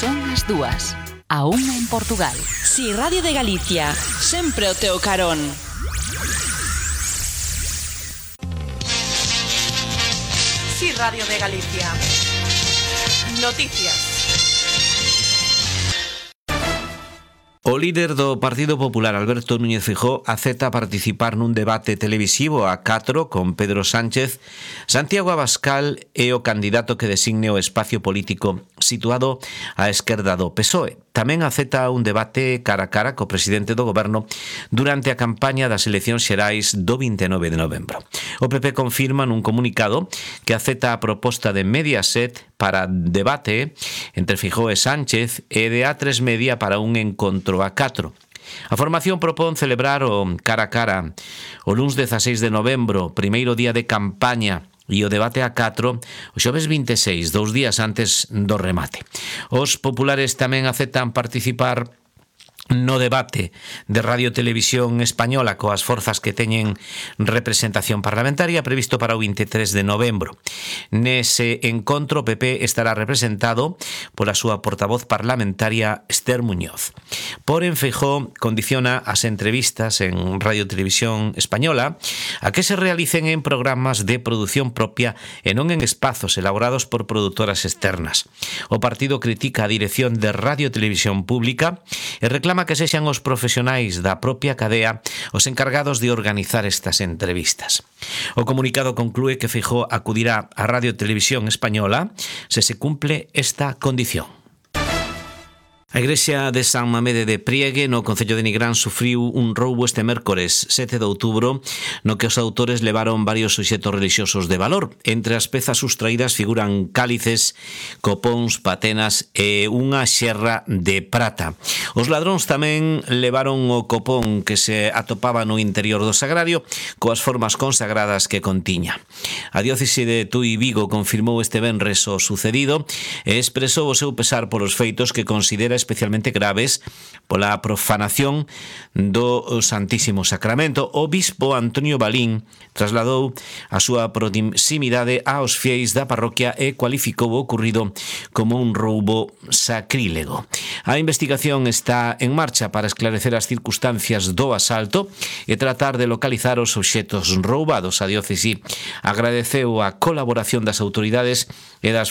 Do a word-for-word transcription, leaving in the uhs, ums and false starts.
Son as dúas, a unha en Portugal. Si Radio de Galicia, sempre o teu carón. Si Radio de Galicia. Noticias. O líder do Partido Popular, Alberto Núñez Feijóo, acepta participar nun debate televisivo a catro con Pedro Sánchez. Santiago Abascal é o candidato que designe o espacio político situado á esquerda do P S O E. Tamén acepta un debate cara a cara co presidente do goberno durante a campaña das eleccións xerais do vinte e nove de novembro. O P P confirma nun comunicado que acepta a proposta de Mediaset para debate entre Feijóo e Sánchez e de A tres Media para un encontro a catro. A formación propón celebrar o cara a cara o luns dezaseis de novembro, primeiro día de campaña, e o debate a catro o xoves vinte e seis, dous días antes do remate. Os populares tamén aceptan participar no debate de Radio Televisión Española coas forzas que teñen representación parlamentaria previsto para o vinte e tres de novembro. Nese encontro o P P estará representado pola súa portavoz parlamentaria Esther Muñoz. Porén, Feijóo condiciona as entrevistas en Radio Televisión Española a que se realicen en programas de produción propia e non en espazos elaborados por produtoras externas. O partido critica a dirección de Radio Televisión Pública e reclama que sexan os profesionais da propia cadea os encargados de organizar estas entrevistas. O comunicado conclúe que Feijóo acudirá a Radio Televisión Española se se cumple esta condición. A igrexa de San Mamede de Priegue, no concello de Nigrán, sufriu un roubo este mércores sete de outubro, no que os autores levaron varios obxectos religiosos de valor. Entre as pezas sustraídas figuran cálices, copóns, patenas e unha xerra de prata. Os ladróns tamén levaron o copón que se atopaba no interior do sagrario coas formas consagradas que contiña. A diócese de Tui Vigo confirmou este venres o sucedido e expresou o seu pesar polos feitos que considera especialmente graves pola profanación do Santísimo Sacramento. O bispo Antonio Balín trasladou a súa proximidade aos fieis da parroquia e cualificou o ocurrido como un roubo sacrílego. A investigación está en marcha para esclarecer as circunstancias do asalto e tratar de localizar os obxectos roubados. A diócese agradeceu a colaboración das autoridades e das